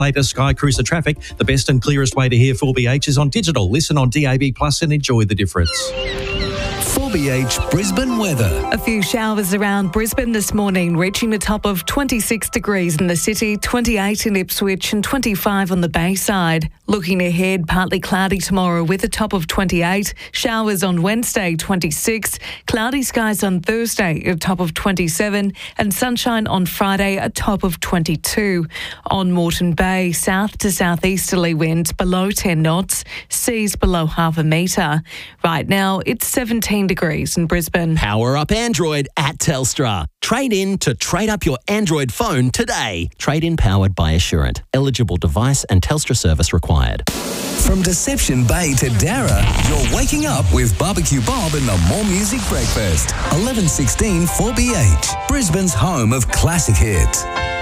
Latest Sky Cruiser traffic. The best and clearest way to hear 4BH is on digital. Listen on DAB Plus and enjoy the difference. 4BH Brisbane weather. A few showers around Brisbane this morning, reaching the top of 26 degrees in the city, 28 in Ipswich and 25 on the Bayside. Looking ahead, partly cloudy tomorrow with a top of 28. Showers on Wednesday, 26. Cloudy skies on Thursday, a top of 27. And sunshine on Friday, a top of 22. On Moreton Bay, south to southeasterly winds below 10 knots. Seas below half a metre. Right now, it's 17 degrees in Brisbane. Power up Android at Telstra. Trade in to trade up your Android phone today. Trade in powered by Assurant. Eligible device and Telstra service required. From Deception Bay to Darra, you're waking up with Barbecue Bob and the More Music Breakfast. 11:16 4BH, Brisbane's home of classic hits.